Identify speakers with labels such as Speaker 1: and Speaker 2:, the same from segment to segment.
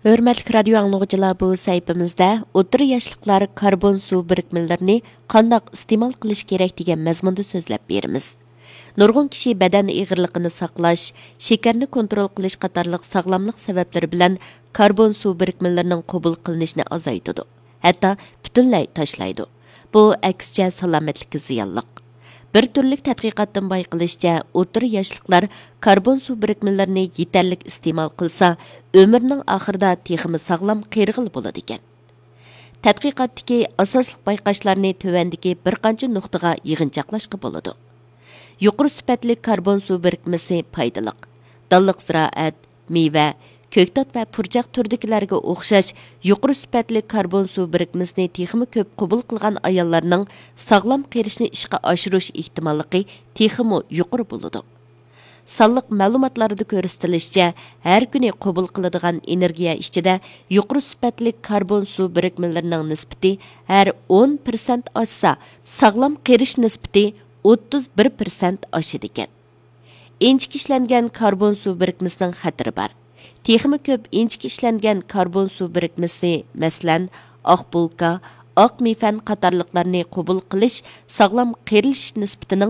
Speaker 1: Hörmətli radio anlıqçılar, bu sayfimizda o'rta yoshliklar karbon suv birikmələrini qandaq iste'mol qilish kerak degan mazmunda so'zlab beramiz. Nurg'un kishi badan ig'irligini saqlash, shakarni kontrol qilish qatorliq sog'lomlik sabablari bilan karbon suv birikmalarining qabul qilinishini azaytadi. Hatto butunlay tashlaydi. Bu aksicha salomatlikka ziyonliq. Bir turlik tadqiqotdan bayqilishicha, o'rta yoshliklar karbon suv birikmalarini yetarlik iste'mol qilsa, ömrünün oxirida texmi sog'lom qiyirg'il bo'ladi ekan. Tadqiqotdagi asosli bayqashlarni tövəndiki bir qancha nuqtaga yig'inchoqlashga bo'ladi. Yuqori sifatli karbon suv birikmasi foydali. Dalliq ziroat, meva, ko'ktat va purjaq turdikilarga o'xshash yuqori sifatli karbon suv birikmasini texmi ko'p qabul qilgan ayollarning sog'lom qirishni ishga oshirish ehtimolligi texmi yuqori bo'ladi. Sonliq ma'lumotlarda ko'rsatilishicha, har kuni qabul qiladigan energiya ichida yuqori sifatli karbon suv birikmalarining nisbati har 10% oshsa, sog'lom qirish nisbati 31% oshadi ekan. Inchik ishlangan karbon suv birikmasining xatiri bor. Texmi ko'p inchik ishlangan karbon suv birikmasi, masalan, oq bulka, oq mifan qatorliqlarni qabul qilish sog'lom qirilish nisbatining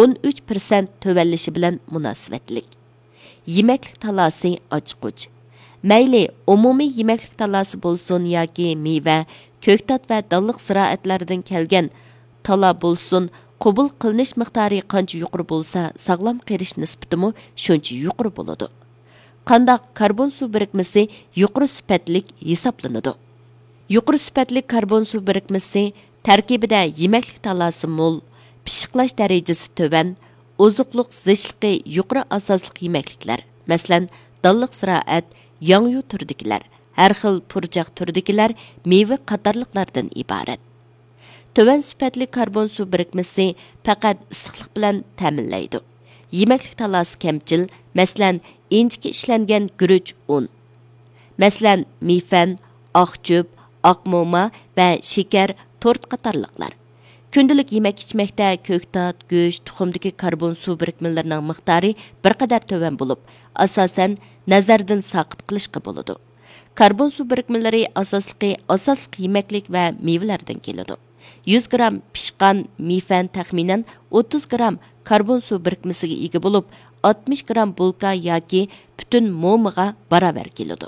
Speaker 1: 13% tövəlləşi bilan münasibətlik. Yeməklik talası açqıç. Mayli umumiy yeməklik talası bolsun yoki meva, ko'ktat va dalliq ziroatlardan kelgan tala bolsun, qabul qilinish miqdori qancha yuqori bo'lsa, sog'lom qirish nisbatimi shuncha yuqori bo'ladi. Qandaq karbon suv birikmasi yuqori sifatlik hisoblanadi. Yuqori sifatli karbon suv birikmasi tarkibida yeməklik talası mo'l, pishiqlash darajasi tövan, ozuqliq zichligi yuqori asosli yemakliklar, masalan, dalliq ziroat, yongyu turdikilar, har xil purjaq turdikilar, meva qatorliqlardan iborat. Tövan sifatli karbon suv birikmasi faqat issiqlik bilan ta'minlaydi. Yemaklik talasi kamchil, masalan, inchiki ishlangan guruch un, masalan, mifan, oq cho'p, oq moma va shakar tort qatorliqlar. Күнділік yemək içməkdə ko'ktat, go'sht, tuxumdagi karbon suv birikmalarining miqdori bir qadar tövan bo'lib, asosan nazardan saqit qilishga bo'ladi. Karbon suv birikmalari asosli yemaklik va mevalardan keladi. 100 gram pishqan mifan taxminan 30 gram karbon suv birikmasiga ega bo'lib, 60 gram bulka yoki butun momiga barobar keladi.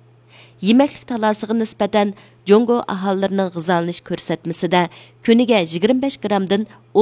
Speaker 1: Yeməklik talasiga nisbatan Jongo aholilarining g'izalanish ko'rsatmasida kuniga 25 gramdan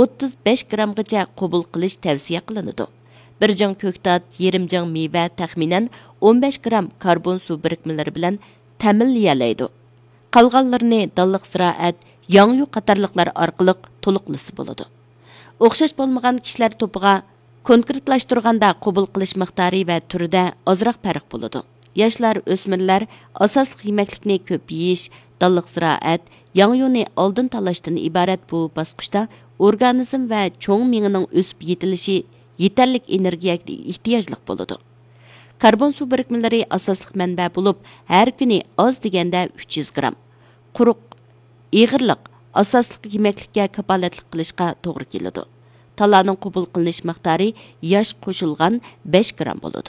Speaker 1: 35 gramgacha qabul qilish tavsiya qilinadi. Bir jang ko'ktat, yarim jang meva taxminan 15 gram karbon suv birikmalari bilan ta'minlayoladi. Qolganlarini dalliq ziroat, yongyu qatorliqlar orqali to'liqlisi bo'ladi. O'xshash bo'lmagan kishilar to'piga konkretlashtirganda qabul qilish miqdori va turida ozroq farq bo'ladi. Yoshlar, o'smirlar asosli yemaklikni ko'p yeyish, dalliq ziroat, yangyuni oldin tanlashdan iborat bu bosqichda organizm va cho'ng miyaning o'sib yetilishi yetarlik energiyaga ehtiyojli bo'ladi. Karbon suv birikmalari asosli manba bo'lib, har kuni oz deganda 300 gram. Quruq, ig'irliq asosli yemaklikka kapolatlik qilishga to'g'ri keladi. Talaning qabul qilinish miqdori yosh qo'shilgan 5 gram bo'ladi.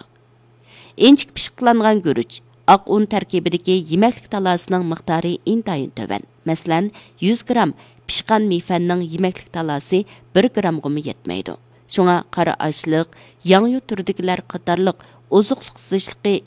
Speaker 1: Inchik pishiqlangan guruch, oq un tarkibidagi yemaklik talasining miqdori intayin tövan. Masalan, 100 gram pishqan mifanning yemaklik talasi 1 gramga yetmaydi. Shunga qora oshliq, yongyu turdikilar qatorliq ozuqliq zichligi